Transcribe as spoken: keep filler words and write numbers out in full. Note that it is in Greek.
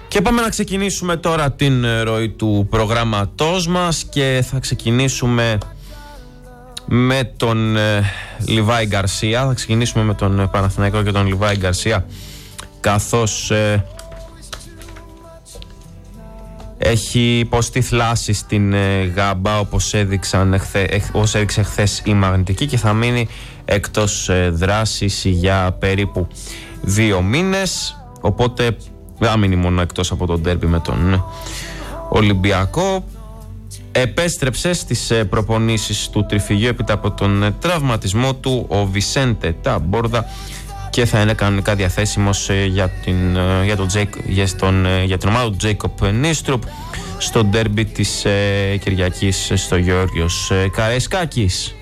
Και πάμε να ξεκινήσουμε τώρα την ροή του προγράμματός μας και θα ξεκινήσουμε με τον ε, Λιβάη Γκαρσία. Θα ξεκινήσουμε με τον Παναθηναϊκό και τον Λιβάη Γκαρσία, καθώς ε, έχει υποστεί θλάση στην ε, Γάμπα, όπως, έδειξαν εχθε, ε, όπως έδειξε χθες η Μαγνητική, και θα μείνει εκτός ε, δράσης για περίπου δύο μήνες. Οπότε θα μείνει μόνο εκτός από τον ντέρμπι με τον Ολυμπιακό. Επέστρεψε στις προπονήσεις του Τριφυγείου έπειτα από τον τραυματισμό του ο Βισέντε Ταμπόρδα και θα είναι κανονικά διαθέσιμος για την, για τον Τζέικ, για τον, για την ομάδα του Τζέικοπ Νίστρουπ στο ντέρμπι της Κυριακής στο Γεώργιος Καραϊσκάκης.